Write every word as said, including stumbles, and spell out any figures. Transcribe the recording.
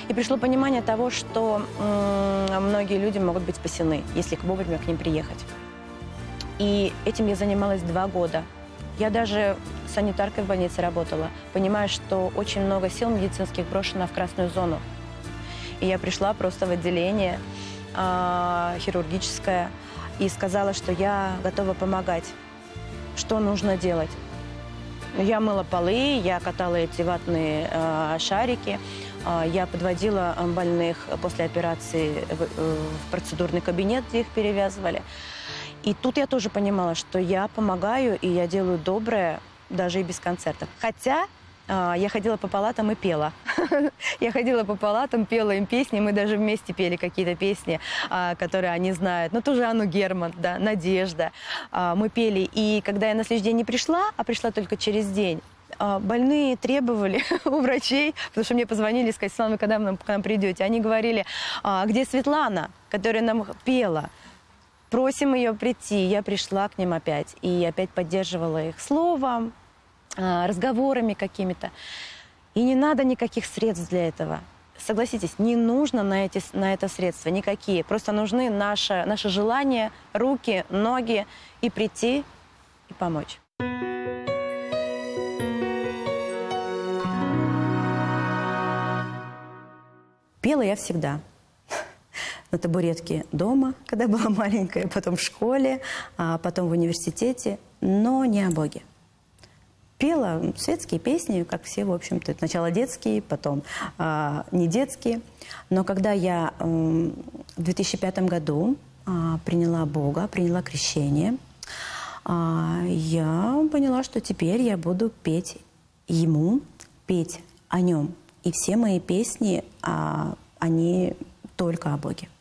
И пришло понимание того, что м, многие люди могут быть спасены, если вовремя к ним приехать. И этим я занималась два года. Я даже санитаркой в больнице работала, понимая, что очень много сил медицинских брошено в красную зону. И я пришла просто в отделение э, хирургическое и сказала, что я готова помогать. Что нужно делать? Я мыла полы, я катала эти ватные э, шарики, э, я подводила больных после операции в, э, в процедурный кабинет, где их перевязывали. И тут я тоже понимала, что я помогаю, и я делаю доброе, даже и без концертов. Хотя э, я ходила по палатам и пела. Я ходила по палатам, пела им песни, мы даже вместе пели какие-то песни, э, которые они знают. Ну, тоже Анну Герман, да, Надежда. Э, мы пели, и когда я на следующий день не пришла, а пришла только через день, э, больные требовали у врачей, потому что мне позвонили, сказать: Светлана, вы когда к нам придете? Они говорили: а где Светлана, которая нам пела? Просим ее прийти. Я пришла к ним опять и опять поддерживала их словом, разговорами какими-то. И не надо никаких средств для этого. Согласитесь, не нужно на, эти, на это средства никакие. Просто нужны наше, наше желание, руки, ноги и прийти и помочь. Пела я всегда. На табуретке дома, когда была маленькая, потом в школе, а потом в университете, но не о Боге. Пела светские песни, как все, в общем-то. Сначала детские, потом а, не детские. Но когда я а, в две тысячи пятом году а, приняла Бога, приняла крещение, а, я поняла, что теперь я буду петь Ему, петь о Нем. И все мои песни, а, они только о Боге.